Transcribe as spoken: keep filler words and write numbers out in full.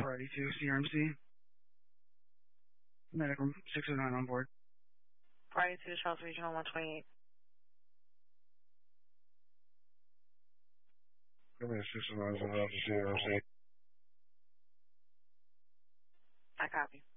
four eighty-two C R M C. Medical six oh nine on board. four eighty-two Charles Regional one twenty-eight. Give me a six oh nine on C R M C. I copy.